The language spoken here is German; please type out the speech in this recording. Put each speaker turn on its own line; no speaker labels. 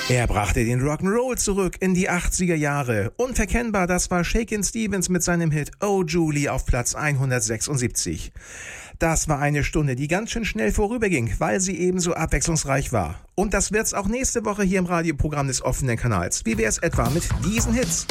Er brachte den Rock'n'Roll zurück in die 80er Jahre. Unverkennbar, das war Shakin' Stevens mit seinem Hit Oh Julie auf Platz 176. Das war eine Stunde, die ganz schön schnell vorüberging, weil sie ebenso abwechslungsreich war. Und das wird's auch nächste Woche hier im Radioprogramm des offenen Kanals. Wie wär's etwa mit diesen Hits?